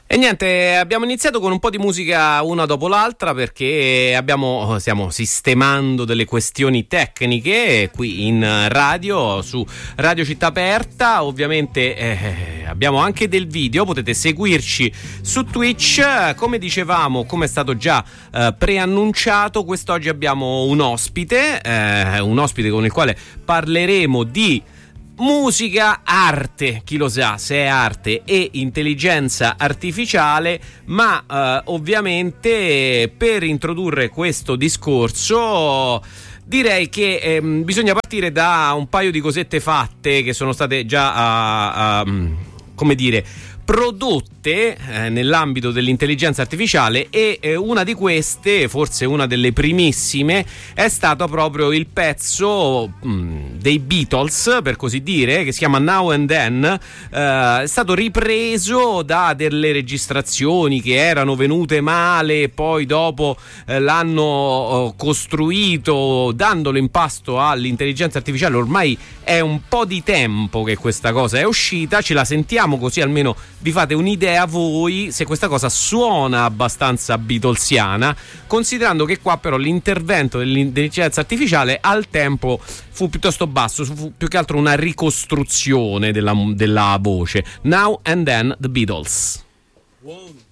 E niente, abbiamo iniziato con un po' di musica una dopo l'altra perché stiamo sistemando delle questioni tecniche qui in radio, su Radio Città Aperta. Ovviamente abbiamo anche del video, potete seguirci su Twitch. Come dicevamo, come è stato già preannunciato, quest'oggi abbiamo un ospite con il quale parleremo di musica, arte, chi lo sa se è arte e intelligenza artificiale, ma ovviamente per introdurre questo discorso direi che bisogna partire da un paio di cosette fatte che sono state già come dire prodotte nell'ambito dell'intelligenza artificiale, e una di queste, forse una delle primissime, è stato proprio il pezzo dei Beatles, per così dire, che si chiama Now and Then. È stato ripreso da delle registrazioni che erano venute male, poi dopo l'hanno costruito dandolo in pasto all'intelligenza artificiale. Ormai è un po' di tempo che questa cosa è uscita, ce la sentiamo così almeno vi fate un'idea voi se questa cosa suona abbastanza beatlesiana, considerando che qua però l'intervento dell'intelligenza artificiale al tempo fu piuttosto basso, fu più che altro una ricostruzione della voce. Now and Then, The Beatles. One.